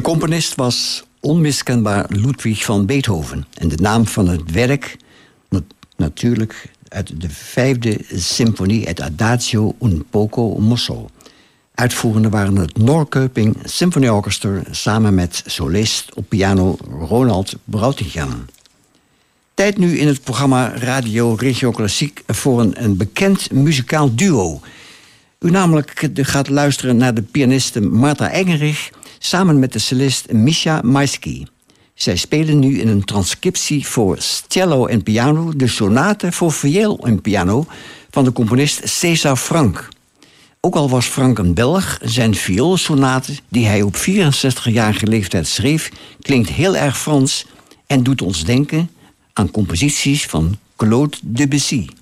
De componist was onmiskenbaar Ludwig van Beethoven. En de naam van het werk natuurlijk uit de 5e symfonie, het Adagio un poco mosso. Uitvoerenden waren het Norrköping Symphony Orchestra samen met solist op piano Ronald Brautigam. Tijd nu in het programma Radio Regio Klassiek voor een bekend muzikaal duo. U namelijk gaat luisteren naar de pianiste Martha Engerich samen met de cellist Misha Maisky. Zij spelen nu in een transcriptie voor cello en piano de sonate voor viool en piano van de componist César Franck. Ook al was Franck een Belg, zijn vioolsonate die hij op 64-jarige leeftijd schreef klinkt heel erg Frans en doet ons denken aan composities van Claude Debussy.